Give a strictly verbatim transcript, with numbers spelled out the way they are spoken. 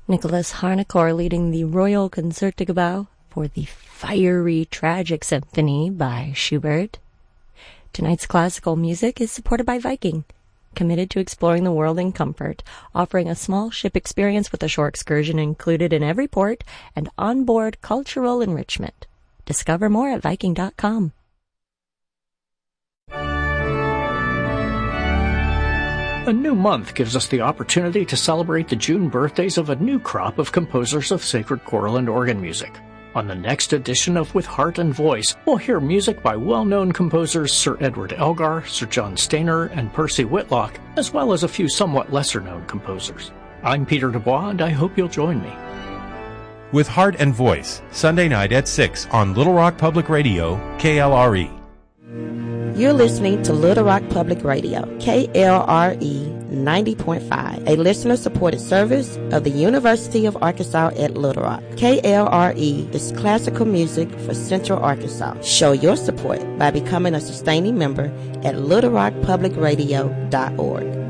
Nicholas Harnoncourt leading the Royal Concertgebouw for the Fiery Tragic Symphony by Schubert. Tonight's classical music is supported by Viking, committed to exploring the world in comfort, offering a small ship experience with a shore excursion included in every port and onboard cultural enrichment. Discover more at Viking dot com. A new month gives us the opportunity to celebrate the June birthdays of a new crop of composers of sacred choral and organ music. On the next edition of With Heart and Voice, we'll hear music by well-known composers Sir Edward Elgar, Sir John Stainer, and Percy Whitlock, as well as a few somewhat lesser-known composers. I'm Peter Dubois, and I hope you'll join me. With Heart and Voice, Sunday night at six on Little Rock Public Radio, K L R E. You're listening to Little Rock Public Radio, K L R E ninety point five, a listener-supported service of the University of Arkansas at Little Rock. K L R E is classical music for Central Arkansas. Show your support by becoming a sustaining member at little rock public radio dot org.